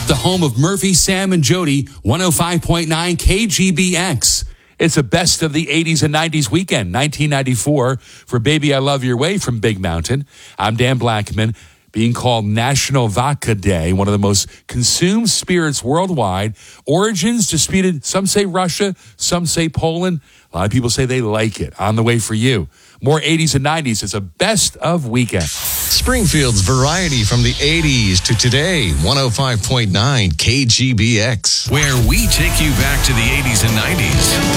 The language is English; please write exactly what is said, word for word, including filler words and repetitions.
the home of Murphy, Sam, and Jody, one oh five point nine K G B X. It's a best of the eighties and nineties weekend, nineteen ninety-four, for Baby I Love Your Way from Big Mountain. I'm Dan Blackman, being called National Vodka Day, one of the most consumed spirits worldwide. Origins disputed, some say Russia, some say Poland. A lot of people say they like it. On the way for you. More eighties and nineties. It's a best of weekend. Springfield's variety from the eighties to today, one oh five point nine K G B X. Where we take you back to the eighties and nineties.